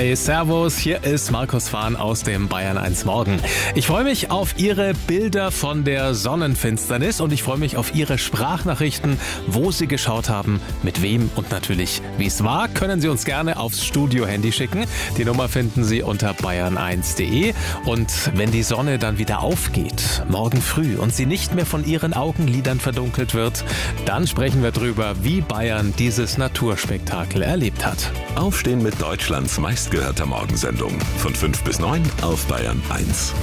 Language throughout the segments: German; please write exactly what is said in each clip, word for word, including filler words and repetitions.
Hi, servus, hier ist Markus Fahn aus dem Bayern eins Morgen. Ich freue mich auf Ihre Bilder von der Sonnenfinsternis und ich freue mich auf Ihre Sprachnachrichten, wo Sie geschaut haben, mit wem und natürlich wie es war. Können Sie uns gerne aufs Studio-Handy schicken. Die Nummer finden Sie unter bayern eins punkt de. Und wenn die Sonne dann wieder aufgeht, morgen früh, und sie nicht mehr von Ihren Augenlidern verdunkelt wird, dann sprechen wir drüber, wie Bayern dieses Naturspektakel erlebt hat. Aufstehen mit Deutschlands meistgehörter Morgensendung. Von fünf bis neun auf Bayern eins.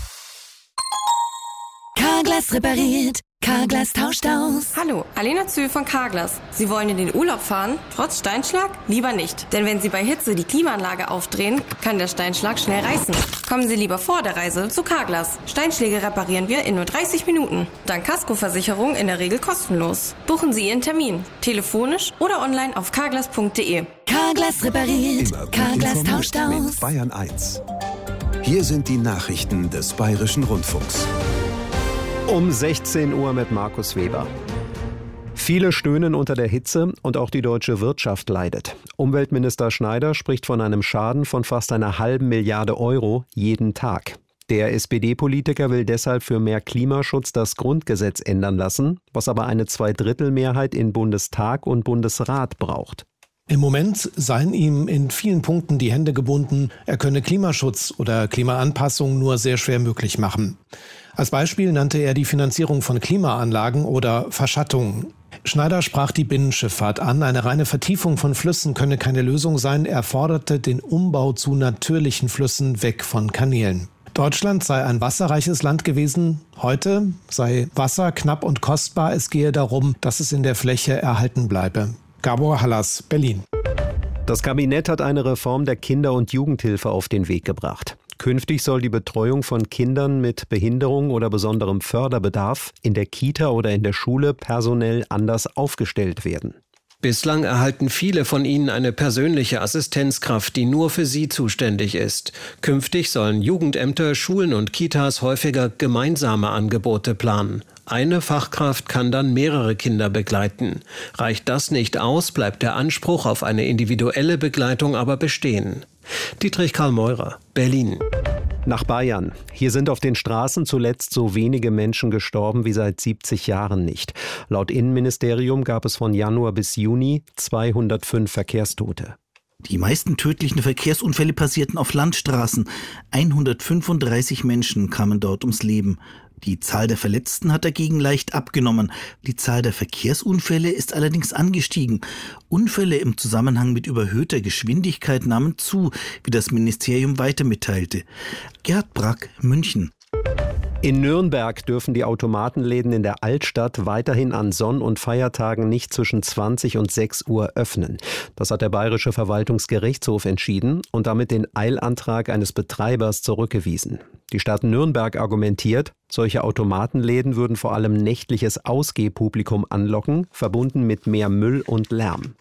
Carglass repariert. Carglass tauscht aus. Hallo, Alena Zühl von Carglass. Sie wollen in den Urlaub fahren? Trotz Steinschlag? Lieber nicht. Denn wenn Sie bei Hitze die Klimaanlage aufdrehen, kann der Steinschlag schnell reißen. Kommen Sie lieber vor der Reise zu Carglass. Steinschläge reparieren wir in nur dreißig Minuten. Dank Kaskoversicherung in der Regel kostenlos. Buchen Sie Ihren Termin. Telefonisch oder online auf carglass punkt de. Carglass repariert. Immer gut Carglass informiert tauscht aus. mit Bayern eins. Hier sind die Nachrichten des Bayerischen Rundfunks. Um sechzehn Uhr mit Markus Weber. Viele stöhnen unter der Hitze und auch die deutsche Wirtschaft leidet. Umweltminister Schneider spricht von einem Schaden von fast einer halben Milliarde Euro jeden Tag. Der S P D-Politiker will deshalb für mehr Klimaschutz das Grundgesetz ändern lassen, was aber eine Zweidrittelmehrheit in Bundestag und Bundesrat braucht. Im Moment seien ihm in vielen Punkten die Hände gebunden, er könne Klimaschutz oder Klimaanpassung nur sehr schwer möglich machen. Als Beispiel nannte er die Finanzierung von Klimaanlagen oder Verschattungen. Schneider sprach die Binnenschifffahrt an. Eine reine Vertiefung von Flüssen könne keine Lösung sein. Er forderte den Umbau zu natürlichen Flüssen weg von Kanälen. Deutschland sei ein wasserreiches Land gewesen. Heute sei Wasser knapp und kostbar. Es gehe darum, dass es in der Fläche erhalten bleibe. Gabor Hallas, Berlin. Das Kabinett hat eine Reform der Kinder- und Jugendhilfe auf den Weg gebracht. Künftig soll die Betreuung von Kindern mit Behinderung oder besonderem Förderbedarf in der Kita oder in der Schule personell anders aufgestellt werden. Bislang erhalten viele von ihnen eine persönliche Assistenzkraft, die nur für sie zuständig ist. Künftig sollen Jugendämter, Schulen und Kitas häufiger gemeinsame Angebote planen. Eine Fachkraft kann dann mehrere Kinder begleiten. Reicht das nicht aus, bleibt der Anspruch auf eine individuelle Begleitung aber bestehen. Dietrich Karl Meurer, Berlin. Nach Bayern. Hier sind auf den Straßen zuletzt so wenige Menschen gestorben wie seit siebzig Jahren nicht. Laut Innenministerium gab es von Januar bis Juni zweihundertfünf Verkehrstote. Die meisten tödlichen Verkehrsunfälle passierten auf Landstraßen. hundertfünfunddreißig Menschen kamen dort ums Leben. Die Zahl der Verletzten hat dagegen leicht abgenommen. Die Zahl der Verkehrsunfälle ist allerdings angestiegen. Unfälle im Zusammenhang mit überhöhter Geschwindigkeit nahmen zu, wie das Ministerium weiter mitteilte. Gerhard Brack, München. In Nürnberg dürfen die Automatenläden in der Altstadt weiterhin an Sonn- und Feiertagen nicht zwischen zwanzig und sechs Uhr öffnen. Das hat der Bayerische Verwaltungsgerichtshof entschieden und damit den Eilantrag eines Betreibers zurückgewiesen. Die Stadt Nürnberg argumentiert, solche Automatenläden würden vor allem nächtliches Ausgehpublikum anlocken, verbunden mit mehr Müll und Lärm.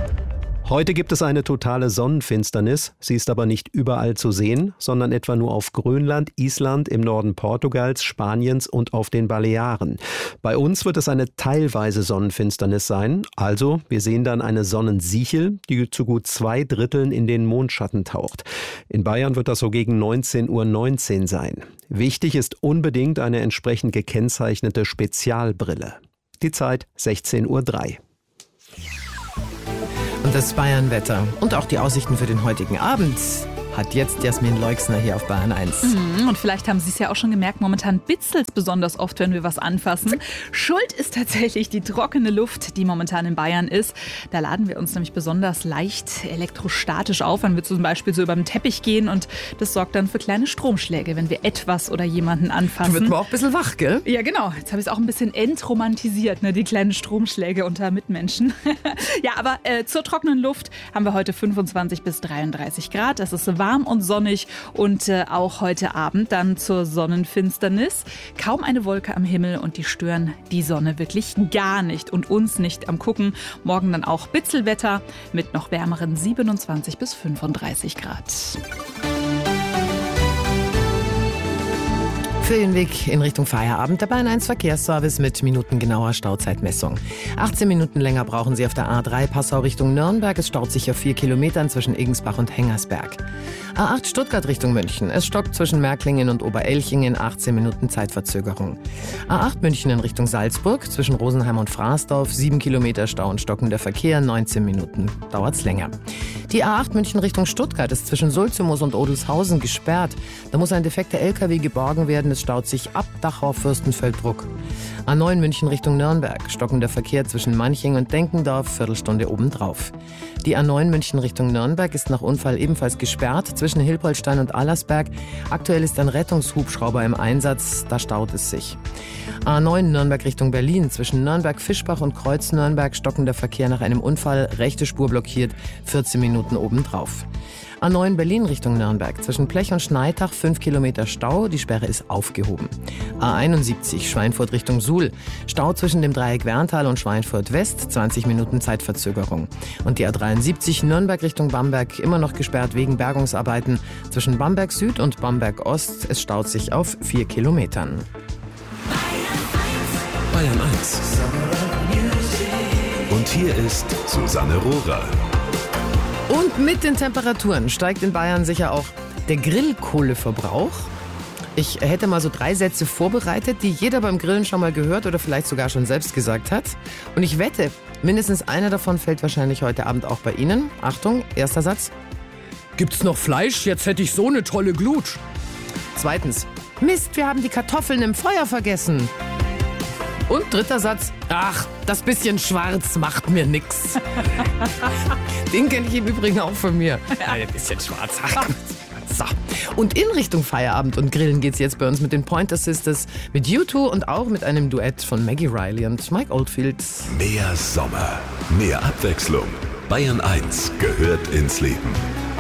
Heute gibt es eine totale Sonnenfinsternis. Sie ist aber nicht überall zu sehen, sondern etwa nur auf Grönland, Island, im Norden Portugals, Spaniens und auf den Balearen. Bei uns wird es eine teilweise Sonnenfinsternis sein. Also, wir sehen dann eine Sonnensichel, die zu gut zwei Dritteln in den Mondschatten taucht. In Bayern wird das so gegen neunzehn Uhr neunzehn sein. Wichtig ist unbedingt eine entsprechend gekennzeichnete Spezialbrille. Die Zeit sechzehn Uhr drei. Und das Bayern-Wetter und auch die Aussichten für den heutigen Abend hat jetzt Jasmin Leixner hier auf Bayern eins. Mhm, und vielleicht haben Sie es ja auch schon gemerkt, momentan bitzelt es besonders oft, wenn wir was anfassen. Schuld ist tatsächlich die trockene Luft, die momentan in Bayern ist. Da laden wir uns nämlich besonders leicht elektrostatisch auf, wenn wir zum Beispiel so über den Teppich gehen, und das sorgt dann für kleine Stromschläge, wenn wir etwas oder jemanden anfassen. Da wird man auch ein bisschen wach, gell? Ja, genau. Jetzt habe ich es auch ein bisschen entromantisiert, ne? Die kleinen Stromschläge unter Mitmenschen. Ja, aber äh, zur trockenen Luft haben wir heute fünfundzwanzig bis dreiunddreißig Grad. Es ist warm und sonnig, und äh, auch heute Abend dann zur Sonnenfinsternis. Kaum eine Wolke am Himmel, und die stören die Sonne wirklich gar nicht und uns nicht am Gucken. Morgen dann auch Bitzelwetter mit noch wärmeren siebenundzwanzig bis fünfunddreißig Grad. Für den Weg in Richtung Feierabend der Bayern eins Verkehrsservice mit minutengenauer Stauzeitmessung. achtzehn Minuten länger brauchen Sie auf der A drei Passau Richtung Nürnberg. Es staut sich auf vier Kilometern zwischen Igensbach und Hengersberg. A acht Stuttgart Richtung München. Es stockt zwischen Märklingen und Oberelchingen, achtzehn Minuten Zeitverzögerung. A acht München in Richtung Salzburg. Zwischen Rosenheim und Fraßdorf sieben Kilometer Stau und stockender Verkehr, neunzehn Minuten dauert's länger. Die A acht München Richtung Stuttgart ist zwischen Sulzumos und Odelshausen gesperrt. Da muss ein defekter L K W geborgen werden. Es staut sich ab Dachau-Fürstenfeldbruck. A neun München Richtung Nürnberg. Stockender Verkehr zwischen Manching und Denkendorf. Viertelstunde obendrauf. Die A neun München Richtung Nürnberg ist nach Unfall ebenfalls gesperrt zwischen Hilpoltstein und Allersberg. Aktuell ist ein Rettungshubschrauber im Einsatz. Da staut es sich. A neun Nürnberg Richtung Berlin. Zwischen Nürnberg-Fischbach und Kreuz-Nürnberg stockender Verkehr nach einem Unfall. Rechte Spur blockiert. vierzehn Minuten obendrauf. A neun Berlin Richtung Nürnberg. Zwischen Plech und Schneitach fünf Kilometer Stau. Die Sperre ist aufgehoben. A einundsiebzig Schweinfurt Richtung Suhl. Stau zwischen dem Dreieck Werntal und Schweinfurt West. zwanzig Minuten Zeitverzögerung. Und die A dreiundsiebzig Nürnberg Richtung Bamberg. Immer noch gesperrt wegen Bergungsarbeiten. Zwischen Bamberg Süd und Bamberg Ost. Es staut sich auf vier Kilometern. Bayern eins. Und hier ist Susanne Rohrer. Und mit den Temperaturen steigt in Bayern sicher auch der Grillkohleverbrauch. Ich hätte mal so drei Sätze vorbereitet, die jeder beim Grillen schon mal gehört oder vielleicht sogar schon selbst gesagt hat. Und ich wette, mindestens einer davon fällt wahrscheinlich heute Abend auch bei Ihnen. Achtung, erster Satz. Gibt's noch Fleisch? Jetzt hätte ich so eine tolle Glut. Zweitens. Mist, wir haben die Kartoffeln im Feuer vergessen. Und dritter Satz. Ach, das bisschen schwarz macht mir nix. Den kenne ich im Übrigen auch von mir. Ja, ein bisschen schwarz. Ach, so. Und in Richtung Feierabend und Grillen geht's jetzt bei uns mit den Pointer Sisters, mit U zwei und auch mit einem Duett von Maggie Riley und Mike Oldfield. Mehr Sommer, mehr Abwechslung. Bayern eins gehört ins Leben.